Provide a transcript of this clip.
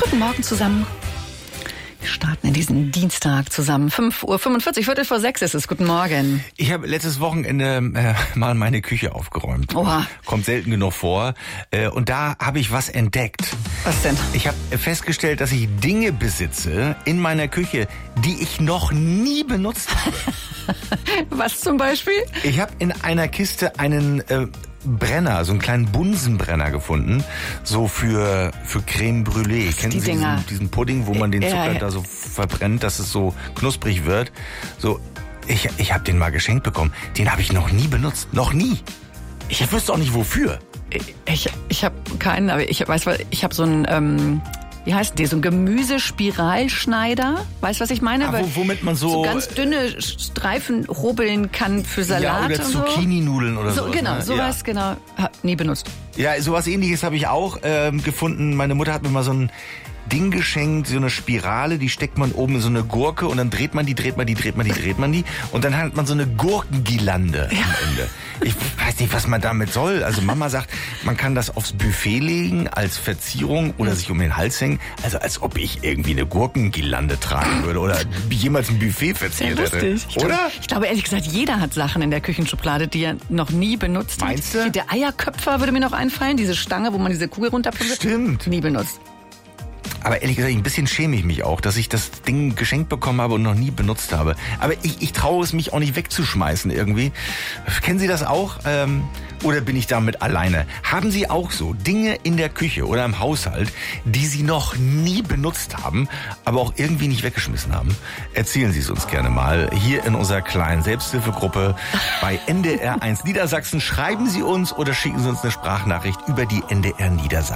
Guten Morgen zusammen. Wir starten in diesen Dienstag zusammen. 5:45 Uhr, 5:45 ist es. Guten Morgen. Ich habe letztes Wochenende mal meine Küche aufgeräumt. Oha. Kommt selten genug vor. Und da habe ich was entdeckt. Was denn? Ich habe festgestellt, dass ich Dinge besitze in meiner Küche, die ich noch nie benutzt habe. Was zum Beispiel? Ich habe in einer Kiste einen Brenner, so einen kleinen Bunsenbrenner gefunden, so für Creme Brûlée. Kennen Sie diesen Pudding, wo man den Zucker da so verbrennt, dass es so knusprig wird? So, ich habe den mal geschenkt bekommen. Den habe ich noch nie benutzt, noch nie. Ich wüsste auch nicht wofür. Ich habe keinen, aber ich habe so einen wie heißt der? So ein Gemüsespiralschneider. Weißt du, was ich meine? Womit man so ganz dünne Streifen rubbeln kann für Salat ja, oder und so. Zucchini-Nudeln oder so. Genau, ne? sowas, genau. Nie benutzt. Ja, sowas Ähnliches habe ich auch gefunden. Meine Mutter hat mir mal so ein Ding geschenkt, so eine Spirale, die steckt man oben in so eine Gurke und dann dreht man die und dann hat man so eine Gurkengirlande am Ende. Ich weiß nicht, was man damit soll. Also Mama sagt, man kann das aufs Buffet legen als Verzierung oder sich um den Hals hängen. Also als ob ich irgendwie eine Gurkengirlande tragen würde oder jemals ein Buffet verziert hätte. Oder? Ich glaube, ehrlich gesagt, jeder hat Sachen in der Küchenschublade, die er noch nie benutzt hat. Meinst du? Der Eierköpfer würde mir noch einfallen, diese Stange, wo man diese Kugel runterpumpt. Stimmt. Nie benutzt. Aber ehrlich gesagt, ein bisschen schäme ich mich auch, dass ich das Ding geschenkt bekommen habe und noch nie benutzt habe. Aber ich traue es mich auch nicht wegzuschmeißen irgendwie. Kennen Sie das auch? Oder bin ich damit alleine? Haben Sie auch so Dinge in der Küche oder im Haushalt, die Sie noch nie benutzt haben, aber auch irgendwie nicht weggeschmissen haben? Erzählen Sie es uns gerne mal hier in unserer kleinen Selbsthilfegruppe bei NDR 1 Niedersachsen. Schreiben Sie uns oder schicken Sie uns eine Sprachnachricht über die NDR Niedersachsen.